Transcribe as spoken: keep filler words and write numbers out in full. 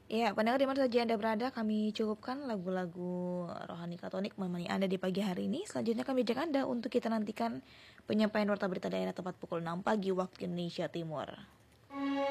Ya, pendengar di mana saja Anda berada, kami cukupkan lagu-lagu rohani Katolik menemani Anda di pagi hari ini. Selanjutnya kami ajak Anda untuk kita nantikan penyampaian warta berita daerah tepat pukul enam pagi waktu Indonesia Timur.